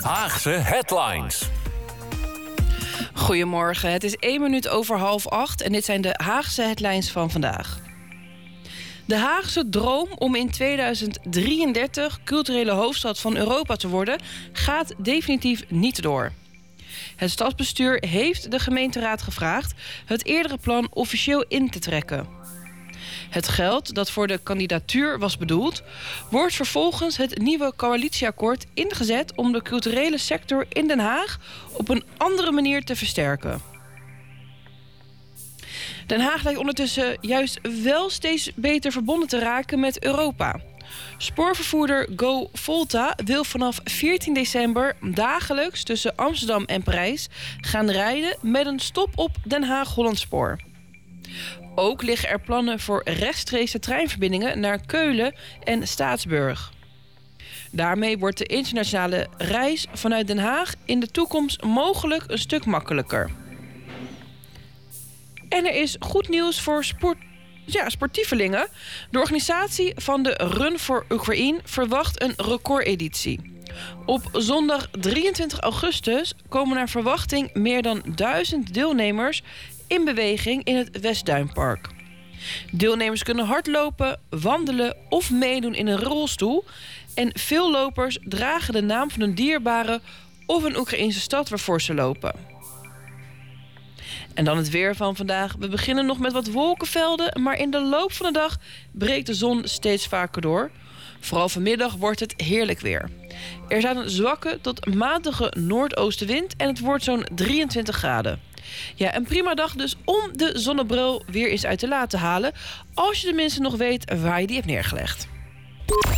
Haagse Headlines. Goedemorgen, het is 1 minuut over 7:30 en dit zijn de Haagse headlines van vandaag. De Haagse droom om in 2033 culturele hoofdstad van Europa te worden gaat definitief niet door. Het stadsbestuur heeft de gemeenteraad gevraagd het eerdere plan officieel in te trekken. Het geld dat voor de kandidatuur was bedoeld, wordt vervolgens het nieuwe coalitieakkoord ingezet om de culturele sector in Den Haag op een andere manier te versterken. Den Haag lijkt ondertussen juist wel steeds beter verbonden te raken met Europa. Spoorvervoerder Go Volta wil vanaf 14 december dagelijks tussen Amsterdam en Parijs gaan rijden met een stop op Den Haag-Hollandspoor. Ook liggen er plannen voor rechtstreekse treinverbindingen naar Keulen en Staatsburg. Daarmee wordt de internationale reis vanuit Den Haag in de toekomst mogelijk een stuk makkelijker. En er is goed nieuws voor sportievelingen. De organisatie van de Run for Ukraine verwacht een recordeditie. Op zondag 23 augustus komen naar verwachting meer dan 1000 deelnemers in beweging in het Westduinpark. Deelnemers kunnen hardlopen, wandelen of meedoen in een rolstoel. En veel lopers dragen de naam van een dierbare of een Oekraïnse stad waarvoor ze lopen. En dan het weer van vandaag. We beginnen nog met wat wolkenvelden, maar in de loop van de dag breekt de zon steeds vaker door. Vooral vanmiddag wordt het heerlijk weer. Er staat een zwakke tot matige noordoostenwind en het wordt zo'n 23 graden. Ja, een prima dag dus om de zonnebril weer eens uit te laten halen, als je tenminste nog weet waar je die hebt neergelegd.